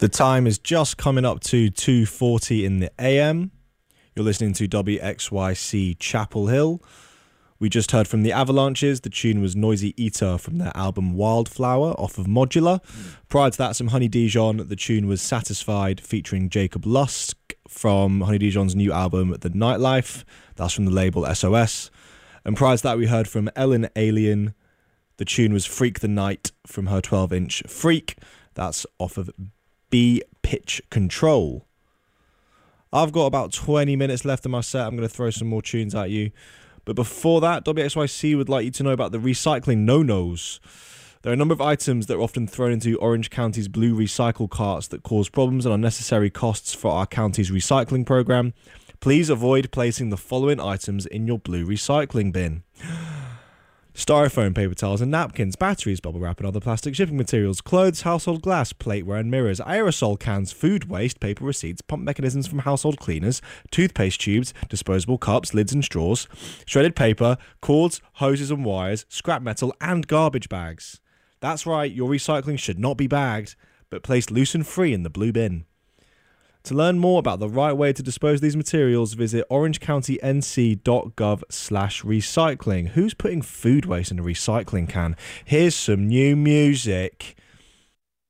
The time is just coming up to 2:40 in the AM. You're listening to WXYC Chapel Hill. We just heard from the Avalanches. The tune was Noisy Eater from their album Wildflower off of Modular. Prior to that, some Honey Dijon. The tune was Satisfied featuring Jacob Lusk from Honey Dijon's new album The Nightlife. That's from the label SOS. And prior to that, we heard from Ellen Alien. The tune was Freak the Night from her 12-inch Freak. That's off of B Pitch Control. I've got about 20 minutes left in my set. I'm going to throw some more tunes at you. But before that, WXYC would like you to know about the recycling no-nos. There are a number of items that are often thrown into Orange County's blue recycle carts that cause problems and unnecessary costs for our county's recycling program. Please avoid placing the following items in your blue recycling bin: styrofoam, paper towels and napkins, batteries, bubble wrap and other plastic shipping materials, clothes, household glass, plateware and mirrors, aerosol cans, food waste, paper receipts, pump mechanisms from household cleaners, toothpaste tubes, disposable cups, lids and straws, shredded paper, cords, hoses and wires, scrap metal and garbage bags. That's right, your recycling should not be bagged, but placed loose and free in the blue bin. To learn more about the right way to dispose of these materials, visit orangecountync.gov/recycling. Who's putting food waste in a recycling can? Here's some new music